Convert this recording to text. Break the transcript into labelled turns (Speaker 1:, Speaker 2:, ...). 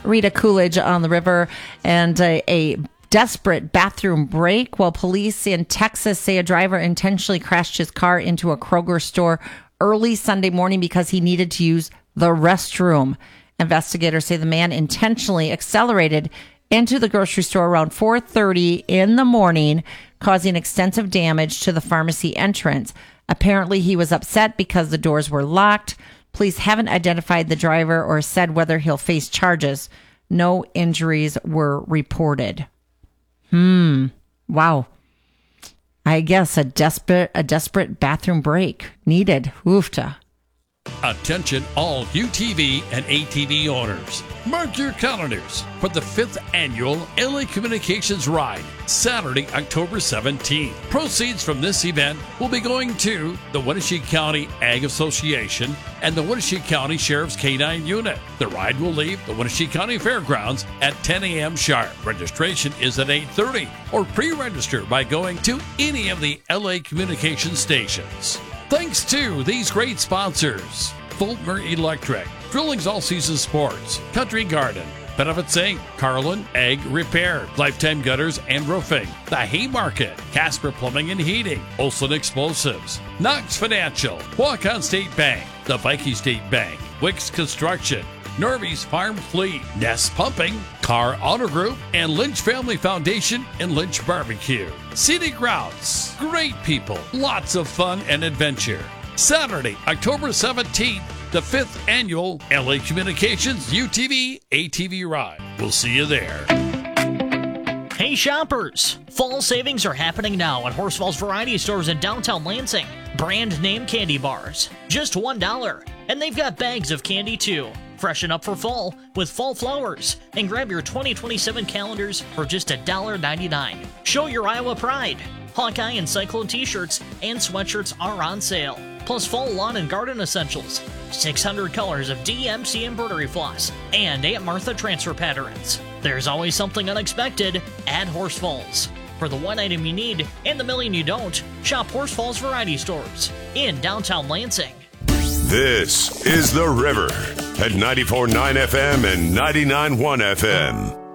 Speaker 1: Rita Coolidge on the river, and a desperate bathroom break. While police in Texas say a driver intentionally crashed his car into a Kroger store early Sunday morning because he needed to use the restroom. Investigators say the man intentionally accelerated into the grocery store around 4:30 in the morning, causing extensive damage to the pharmacy entrance. Apparently, he was upset because the doors were locked. Police haven't identified the driver or said whether he'll face charges. No injuries were reported. Wow. I guess a desperate bathroom break needed. Oofta.
Speaker 2: Attention all UTV and ATV owners. Mark your calendars for the 5th annual LA Communications Ride, Saturday, October 17th. Proceeds from this event will be going to the Wenatchee County Ag Association and the Wenatchee County Sheriff's K-9 Unit. The ride will leave the Wenatchee County Fairgrounds at 10 a.m. sharp. Registration is at 8:30 or pre-register by going to any of the LA Communications stations. Thanks to these great sponsors: Fulmer Electric, Drillings All Season Sports, Country Garden, Benefit Inc., Carlin Egg Repair, Lifetime Gutters and Roofing, The Haymarket, Casper Plumbing and Heating, Olson Explosives, Knox Financial, Waukon State Bank, the Viking State Bank, Wicks Construction, Norby's Farm Fleet, Nest Pumping, Car Auto Group, and Lynch Family Foundation and Lynch Barbecue. Scenic Routes, great people, lots of fun and adventure. Saturday, October 17th, the 5th annual LA Communications UTV ATV Ride. We'll see you there.
Speaker 3: Hey shoppers! Fall savings are happening now at Horsfall's Variety Stores in downtown Lansing. Brand name candy bars, just $1. And they've got bags of candy too. Freshen up for fall with fall flowers and grab your 2027 calendars for just $1.99. Show your Iowa pride. Hawkeye and Cyclone t-shirts and sweatshirts are on sale. Plus fall lawn and garden essentials, 600 colors of DMC embroidery floss, and Aunt Martha transfer patterns. There's always something unexpected at Horsfalls. For the one item you need and the million you don't, shop Horsfalls Variety Stores in downtown Lansing.
Speaker 4: This is The River at 94.9 FM and 99.1 FM.